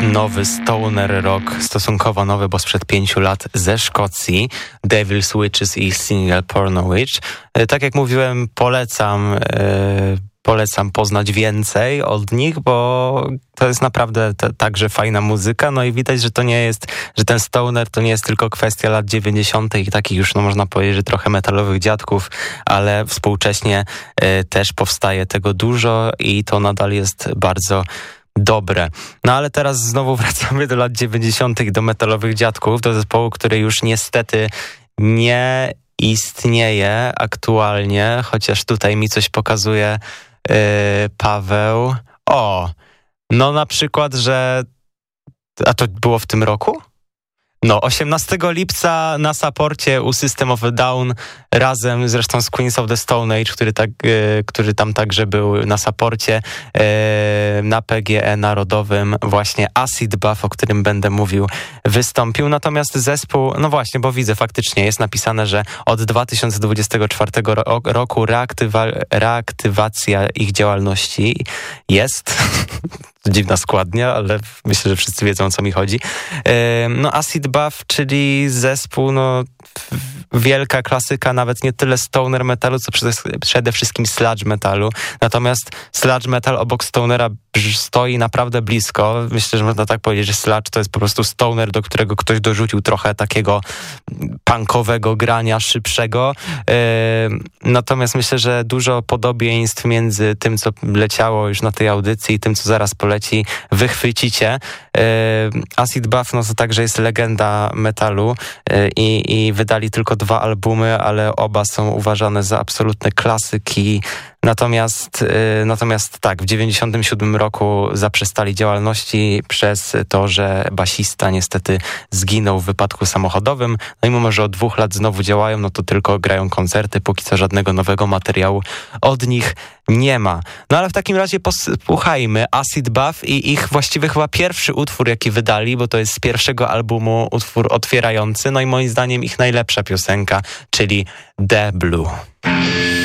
nowy stoner rock, stosunkowo nowy, bo sprzed 5 lat, ze Szkocji, Devil's Witches i Single Porno Witch. Tak jak mówiłem, polecam poznać więcej od nich, bo to jest naprawdę także fajna muzyka, no i widać, że to nie jest, że ten stoner to nie jest tylko kwestia lat 90. i takich już, no można powiedzieć, że trochę metalowych dziadków, ale współcześnie też powstaje tego dużo i to nadal jest bardzo dobre. No ale teraz znowu wracamy do lat 90. i do metalowych dziadków, do zespołu, który już niestety nie istnieje aktualnie, chociaż tutaj mi coś pokazuje Paweł. No na przykład, że... A to było w tym roku? No, 18 lipca na Supporcie u System of a Down razem zresztą z Queens of the Stone Age, który tam także był na Supporcie, na PGE Narodowym właśnie Acid Bath, o którym będę mówił, wystąpił. Natomiast zespół, no właśnie, bo widzę faktycznie, jest napisane, że od 2024 roku reaktywacja ich działalności jest. Dziwna składnia, ale myślę, że wszyscy wiedzą, o co mi chodzi. No Acid Bath, czyli zespół, no wielka klasyka, nawet nie tyle stoner metalu, co przede wszystkim sludge metalu. Natomiast sludge metal obok stonera stoi naprawdę blisko. Myślę, że można tak powiedzieć, że sludge to jest po prostu stoner, do którego ktoś dorzucił trochę takiego punkowego grania, szybszego. Natomiast myślę, że dużo podobieństw między tym, co leciało już na tej audycji i tym, co zaraz poleci, wychwycicie. Acid Bath, no to także jest legenda metalu i wydali tylko 2 albumy, ale oba są uważane za absolutne klasyki. Natomiast tak, w 97 roku zaprzestali działalności przez to, że basista niestety zginął w wypadku samochodowym. No i mimo, że od 2 lat znowu działają, no to tylko grają koncerty, póki co żadnego nowego materiału od nich nie ma. No ale w takim razie posłuchajmy Acid Bath i ich właściwie chyba pierwszy utwór, jaki wydali, bo to jest z pierwszego albumu utwór otwierający, no i moim zdaniem ich najlepsza piosenka, czyli The Blue.